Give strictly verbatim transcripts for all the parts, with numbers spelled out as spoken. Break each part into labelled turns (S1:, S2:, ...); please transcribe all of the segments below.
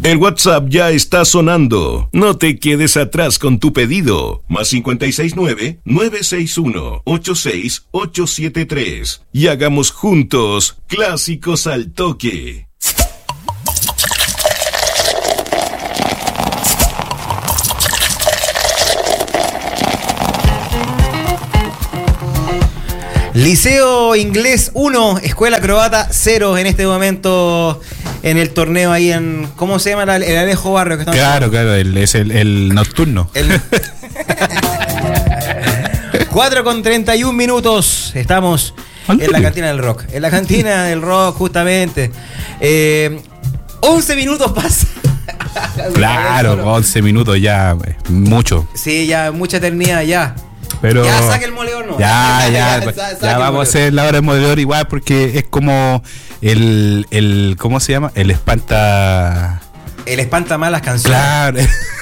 S1: El WhatsApp ya está sonando. No te quedes atrás con tu pedido. Más cinco seis nueve, nueve seis uno, ocho seis ocho siete tres. Y hagamos juntos Clásicos al Toque.
S2: Liceo Inglés uno, Escuela Croata cero en este momento en el torneo ahí en... ¿Cómo se llama? El Alejo Barrio. Que
S3: claro, claro, el, es el, el nocturno. El...
S2: cuatro con treinta y un minutos. Estamos en la cantina del rock. En la cantina del rock, justamente. Eh, once minutos pasan.
S3: Claro, once minutos ya, mucho.
S2: Sí, ya, mucha eternidad ya.
S3: Pero
S2: ya saque el moledor, ¿no?
S3: Ya, ya, ya, ya, ya vamos a hacer la hora del moledor igual porque es como el, el ¿cómo se llama? El espanta...
S2: El espanta malas canciones.
S3: Claro.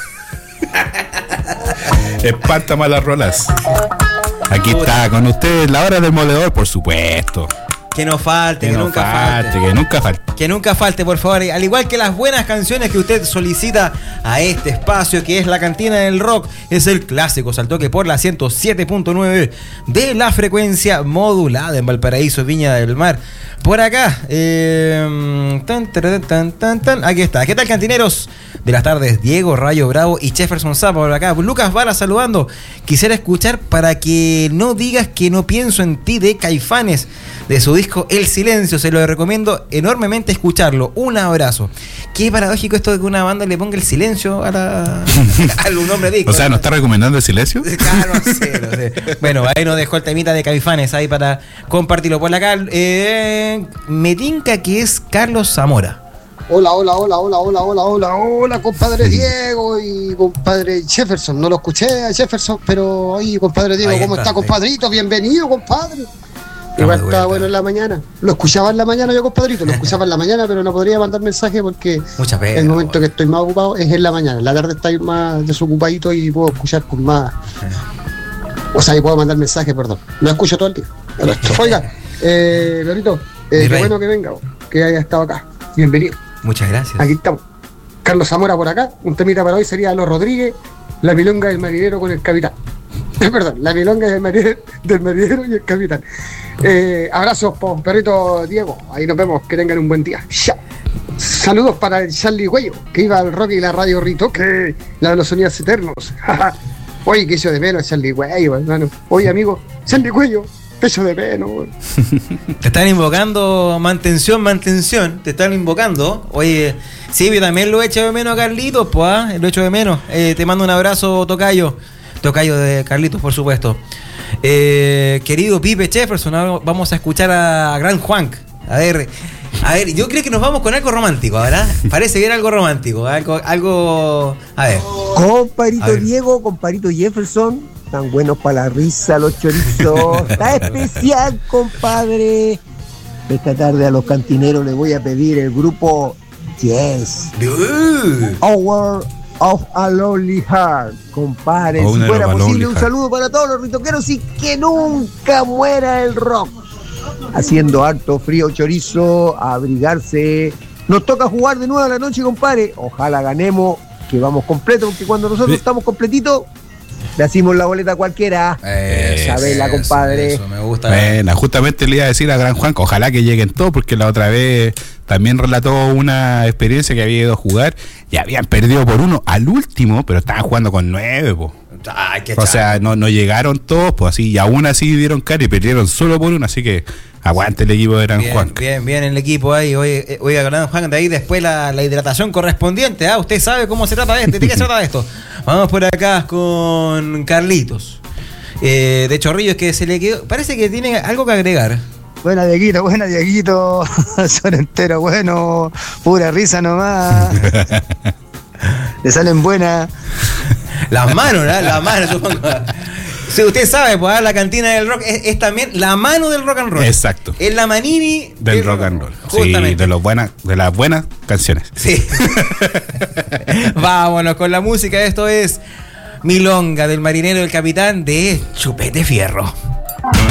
S3: Espanta malas rolas. Aquí está con ustedes la hora del moledor, por supuesto.
S2: Que no falte, que,
S3: que no
S2: nunca
S3: falte,
S2: falte.
S3: Que nunca falte.
S2: Que nunca falte, por favor. Al igual que las buenas canciones que usted solicita a este espacio, que es la cantina del rock, es el Clásicos al Toque por la ciento siete punto nueve de la frecuencia modulada en Valparaíso, Viña del Mar. Por acá, eh, tan, tan, tan, tan, tan, aquí está. ¿Qué tal, cantineros de las tardes? Diego, Rayo Bravo y Jefferson Zapa por acá. Lucas Vara saludando. Quisiera escuchar Para que no digas que no pienso en ti de Caifanes, de su disco El Silencio. Se lo recomiendo enormemente escucharlo. Un abrazo. Qué paradójico esto de que una banda le ponga el silencio a, la, a un nombre de disco.
S3: O sea, ¿no está recomendando el silencio?
S2: Claro, no sé, no sé. Bueno, ahí nos dejó el temita de Caifanes ahí para compartirlo. Por acá, eh, me tinca que es Carlos Zamora.
S4: Hola, hola, hola, hola, hola, hola, hola, hola, compadre Diego y compadre Jefferson. No lo escuché a Jefferson, pero oye, compadre Diego, ¿cómo está, compadrito? Bienvenido, compadre. Igual estaba bueno en la mañana. Lo escuchaba en la mañana yo, compadrito. Lo escuchaba en la mañana, pero no podría mandar mensaje porque
S2: Mucha pena,
S4: el momento que estoy más ocupado es en la mañana. En la tarde estoy más desocupadito y puedo escuchar con más... O sea, y puedo mandar mensaje, perdón. No escucho todo el día. Oiga, eh, Lorito, eh, qué bueno que venga, que haya estado acá. Bienvenido.
S2: Muchas gracias.
S4: Aquí estamos. Carlos Zamora por acá. Un temita para hoy sería Los Rodríguez, La milonga del marinero con el capitán. Perdón, La milonga del marinero, del marinero y el capitán. Eh, abrazos, perrito Diego. Ahí nos vemos. Que tengan un buen día. Ya. Saludos para el Charlie Güello, que iba al rock y la radio Ritoque, la de los sonidos eternos. Oye, que hizo de menos Charlie Güello, hermano. Oye, amigo, Charlie Güello, te echo de menos.
S2: Te están invocando, mantención, mantención. Te están invocando. Oye, sí, yo también lo echo de menos a Carlitos, pues, ¿eh? Lo echo de menos. Eh, te mando un abrazo, Tocayo. Tocayo de Carlitos, por supuesto. Eh, querido Pipe Jefferson, vamos a escuchar a Gran Juan. A ver, a ver, yo creo que nos vamos con algo romántico, ¿verdad? Parece que era algo romántico, algo, algo, a ver.
S5: Comparito
S2: A ver.
S5: Diego, comparito Jefferson, tan buenos para la risa los chorizos. Está especial, compadre. Esta tarde a los cantineros les voy a pedir el grupo Yes.
S2: Uh.
S5: Hour of a Lonely Heart, compadre.
S3: Oh,
S5: si fuera
S3: Lonely
S5: posible, un
S3: Heart.
S5: saludo para todos los ritoqueros y que nunca muera el rock. Haciendo harto frío, chorizo, a abrigarse. Nos toca jugar de nuevo a la noche, compadre. Ojalá ganemos, que vamos completos, porque cuando nosotros
S3: Sí.
S5: estamos completitos, le hacemos la boleta a cualquiera.
S2: Eso,
S5: Sabela,
S2: eso,
S5: compadre.
S2: eso, me gusta.
S3: Bueno, justamente le iba a decir a Gran Juan que ojalá que lleguen todos, porque la otra vez también relató una experiencia que había ido a jugar y habían perdido por uno al último, pero estaban jugando con nueve, po.
S2: Ay, qué
S3: O sea, no, no llegaron todos, pues así, y aún así dieron cara y perdieron solo por uno, así que aguante el equipo de Gran
S2: bien,
S3: Juan.
S2: bien, bien el equipo ahí. Oye, oiga, Gran Juan, de ahí después la, la hidratación correspondiente. ¿Ah? Usted sabe cómo se trata de esto, de qué se trata de esto. Vamos por acá con Carlitos. Eh, de Chorrillos, que se le quedó. Parece que tiene algo que agregar.
S6: Buena, Dieguito, buena, Dieguito. Son enteros buenos, pura risa nomás. Le salen buenas.
S2: Las manos, ¿verdad? Las manos, supongo. Si usted sabe, pues la cantina del rock es, es también la mano del rock and roll.
S3: Exacto.
S2: Es la manini
S3: Del rock and roll.
S2: Justamente.
S3: Sí, de, los buenas, de las buenas canciones.
S2: Sí. Vámonos con la música. Esto es Milonga del marinero del capitán de Chupete Fierro.